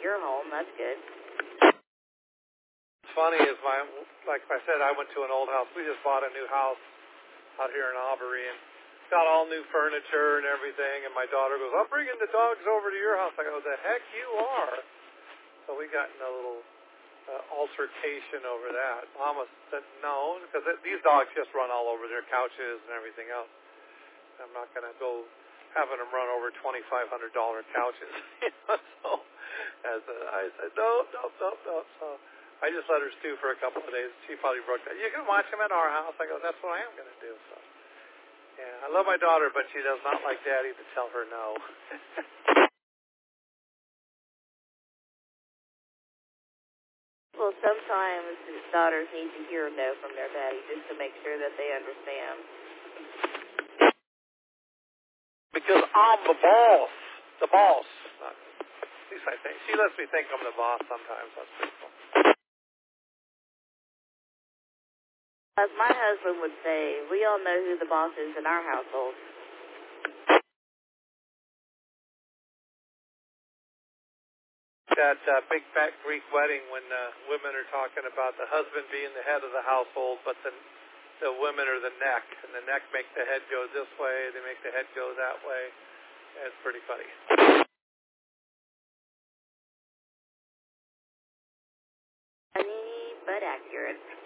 your home. That's good. What's funny is like I said, I went to an old house. We just bought a new house out here in Aubrey and got all new furniture and everything. And my daughter goes, "I'm bringing the dogs over to your house." I go, "The heck you are!" So we got in a little altercation over that. Mama said no, because these dogs just run all over their couches and everything else. I'm not going to go having them run over $2,500 couches. So I said, no. So I just let her stew for a couple of days. She probably broke that. You can watch them at our house. I go, that's what I am going to do. So yeah, I love my daughter, but she does not like Daddy to tell her no. Well, sometimes daughters need to hear no from their daddy just to make sure that they understand. Because I'm the boss. The boss. At least I think. She lets me think I'm the boss sometimes. That's pretty cool. As my husband would say, we all know who the boss is in our household. That big fat Greek wedding when women are talking about the husband being the head of the household, but the women are the neck, and the neck make the head go this way, they make the head go that way. It's pretty funny. Funny, but accurate.